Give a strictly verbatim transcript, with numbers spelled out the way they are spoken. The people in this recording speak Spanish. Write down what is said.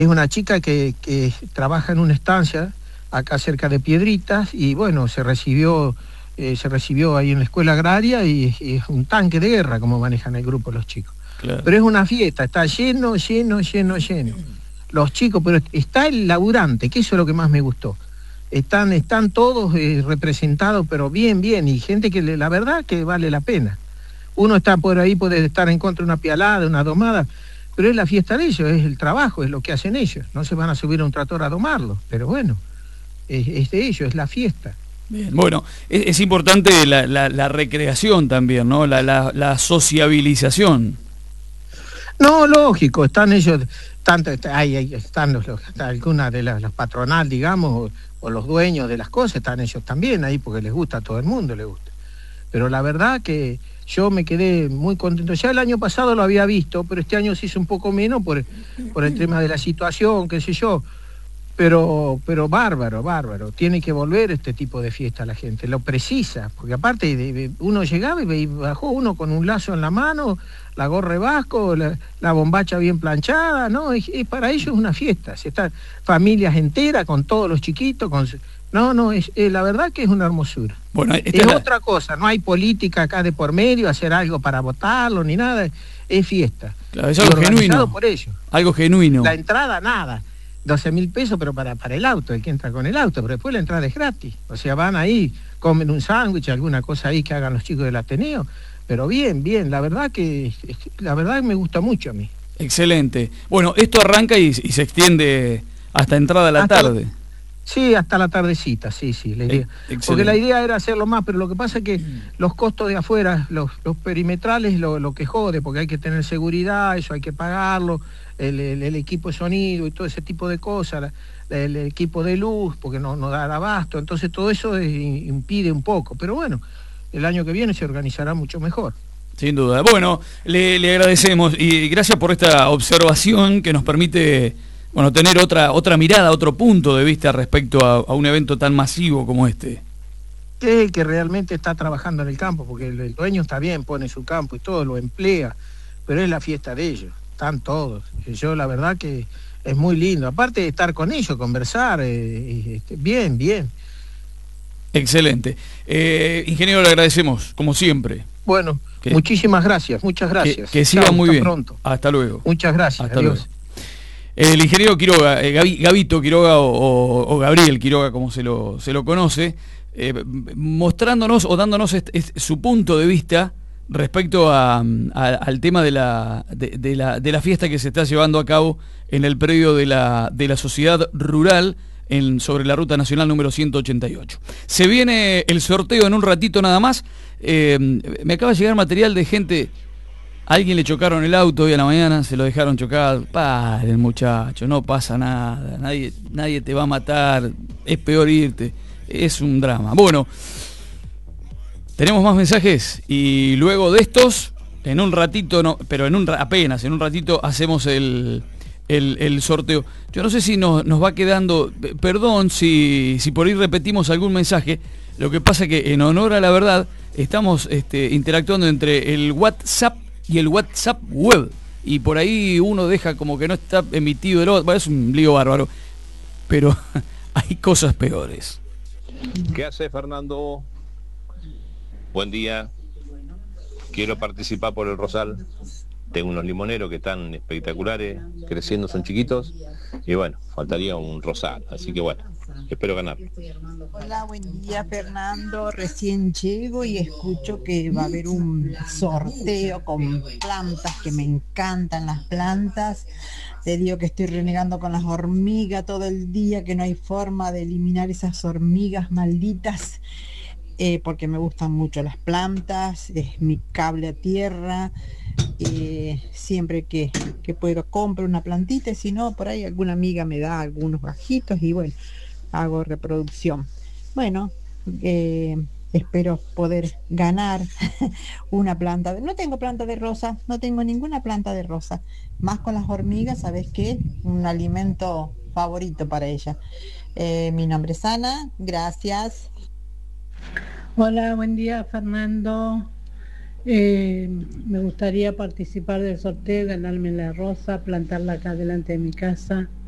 Es una chica que, que trabaja en una estancia acá cerca de Piedritas y bueno, se recibió, eh, se recibió ahí en la escuela agraria y, y es un tanque de guerra como manejan el grupo los chicos. Claro. Pero es una fiesta, está lleno, lleno, lleno, lleno. Los chicos, pero está el laburante, que eso es lo que más me gustó. Están, están todos eh, representados, pero bien, bien, y gente que le, la verdad que vale la pena. Uno está por ahí, puede estar en contra de una pialada, una domada, pero es la fiesta de ellos, es el trabajo, es lo que hacen ellos. No se van a subir a un tractor a domarlo, pero bueno, es, es de ellos, es la fiesta. Bien, bueno, es, es importante la, la, la recreación también, ¿no? La, la, la sociabilización. No, lógico, están ellos, tanto ahí, ahí están los, los, algunas de las, las patronal, digamos, o, o los dueños de las cosas, están ellos también ahí porque les gusta, a todo el mundo les gusta. Pero la verdad que yo me quedé muy contento. Ya el año pasado lo había visto, pero este año se hizo un poco menos por, por el tema de la situación, qué sé yo. Pero, pero bárbaro, bárbaro. Tiene que volver este tipo de fiesta a la gente, lo precisa, porque aparte de, de, uno llegaba y bajó uno con un lazo en la mano, la gorra de vasco, la, la bombacha bien planchada, ¿no? Es, es para ellos una fiesta. Se están familias enteras con todos los chiquitos, con... No, no, es, es la verdad que es una hermosura. Bueno, es la... otra cosa, no hay política acá de por medio, hacer algo para votarlo ni nada, es fiesta. Claro, es algo genuino. Por ello. Algo genuino. La entrada, nada. doce mil pesos, pero para, para el auto, el que entra con el auto, pero después la entrada es gratis. O sea, van ahí, comen un sándwich, alguna cosa ahí que hagan los chicos del Ateneo, pero bien, bien, la verdad que, la verdad me gusta mucho a mí. Excelente. Bueno, esto arranca y, y se extiende hasta entrada a la hasta tarde. La, sí, hasta la tardecita, sí, sí, la idea. Excelente. Porque la idea era hacerlo más, pero lo que pasa es que los costos de afuera, los, los perimetrales, lo, lo que jode, porque hay que tener seguridad, eso hay que pagarlo, el, el, el equipo de sonido y todo ese tipo de cosas, la, el, el equipo de luz, porque no, no da abasto, entonces todo eso es, impide un poco, pero bueno, el año que viene se organizará mucho mejor. Sin duda. Bueno, le, le agradecemos y gracias por esta observación que nos permite... Bueno, tener otra otra mirada, otro punto de vista respecto a, a un evento tan masivo como este. Que, que realmente está trabajando en el campo, porque el, el dueño está bien, pone su campo y todo, lo emplea, pero es la fiesta de ellos, están todos. Yo la verdad que es muy lindo, aparte de estar con ellos, conversar, eh, eh, bien, bien. Excelente. Eh, ingeniero, le agradecemos, como siempre. Bueno, que, muchísimas gracias, muchas gracias. Que, que siga Chao, muy hasta bien. Pronto. Hasta luego. Muchas gracias, hasta adiós. Luego. El ingeniero Quiroga, eh, Gabi, Gabito Quiroga o, o, o Gabriel Quiroga, como se lo, se lo conoce, eh, mostrándonos o dándonos este, este, su punto de vista respecto a, a, al tema de la, de, de, la, de la fiesta que se está llevando a cabo en el predio de la, de la Sociedad Rural en, sobre la Ruta Nacional número ciento ochenta y ocho. Se viene el sorteo en un ratito nada más. Eh, me acaba de llegar material de gente... A alguien le chocaron el auto hoy a la mañana, se lo dejaron chocar. Paren, muchacho, no pasa nada, nadie, nadie te va a matar, es peor irte, es un drama. Bueno, tenemos más mensajes y luego de estos, en un ratito, no, pero en un apenas, en un ratito hacemos el, el, el sorteo. Yo no sé si nos, nos va quedando, perdón si, si por ahí repetimos algún mensaje, lo que pasa es que en honor a la verdad estamos este, interactuando entre el WhatsApp y el WhatsApp web, y por ahí uno deja como que no está emitido el otro. Bueno, es un lío bárbaro, pero hay cosas peores. ¿Qué hace, Fernando? Buen día. Quiero participar por el Rosal. Tengo unos limoneros que están espectaculares, creciendo, son chiquitos, y bueno, faltaría un Rosal, así que bueno, espero ganar. Hola, buen día, Fernando. Recién llego y escucho que va a haber un sorteo con plantas, que me encantan las plantas. Te digo que estoy renegando con las hormigas todo el día, que no hay forma de eliminar esas hormigas malditas, eh, porque me gustan mucho las plantas, es mi cable a tierra. Eh, siempre que, que puedo compro una plantita, y si no, por ahí alguna amiga me da algunos gajitos y bueno, hago reproducción. Bueno, eh, espero poder ganar una planta. No tengo planta de rosa, no tengo ninguna planta de rosa. Más con las hormigas, ¿sabes qué? Un alimento favorito para ella. Eh, mi nombre es Ana, gracias. Hola, buen día, Fernando. Eh, me gustaría participar del sorteo, ganarme la rosa, plantarla acá delante de mi casa.